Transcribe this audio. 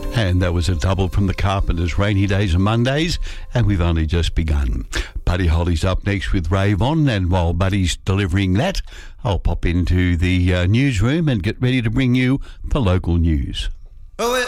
And that was a double from the Carpenters, Rainy Days and Mondays, and we've only just begun. Buddy Holly's up next with Rave On, and while Buddy's delivering that, I'll pop into the newsroom and get ready to bring you the local news. Oh,